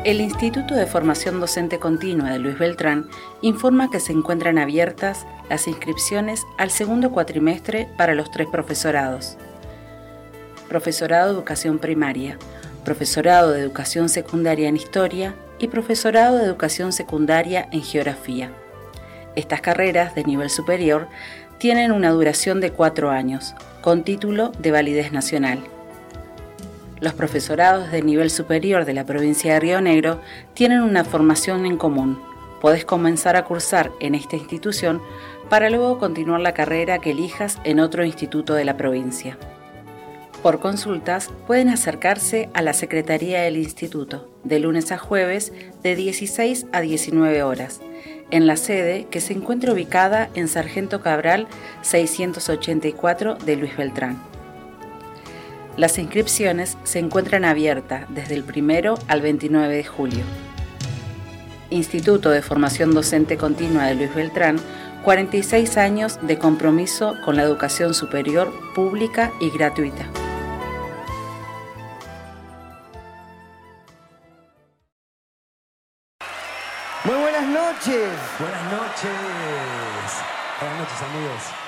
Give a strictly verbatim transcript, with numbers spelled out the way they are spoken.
El Instituto de Formación Docente Continua de Luis Beltrán informa que se encuentran abiertas las inscripciones al segundo cuatrimestre para los tres profesorados. Profesorado de Educación Primaria, Profesorado de Educación Secundaria en Historia y Profesorado de Educación Secundaria en Geografía. Estas carreras de nivel superior tienen una duración de cuatro años, con título de validez nacional. Los profesorados de nivel superior de la provincia de Río Negro tienen una formación en común. Podés comenzar a cursar en esta institución para luego continuar la carrera que elijas en otro instituto de la provincia. Por consultas, pueden acercarse a la Secretaría del Instituto, de lunes a jueves, de dieciséis a diecinueve horas, en la sede que se encuentra ubicada en Sargento Cabral seiscientos ochenta y cuatro de Luis Beltrán. Las inscripciones se encuentran abiertas desde el primero al veintinueve de julio. Instituto de Formación Docente Continua de Luis Beltrán, cuarenta y seis años de compromiso con la educación superior, pública y gratuita. Muy buenas noches. Buenas noches. Buenas noches, amigos.